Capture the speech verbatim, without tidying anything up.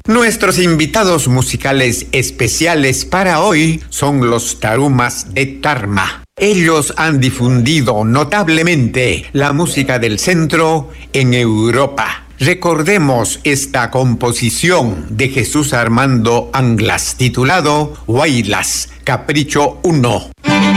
Nuestros invitados musicales especiales para hoy son los Tarumas de Tarma. Ellos han difundido notablemente la música del centro en Europa. Recordemos esta composición de Jesús Armando Anglas titulado Huaylas, Capricho uno.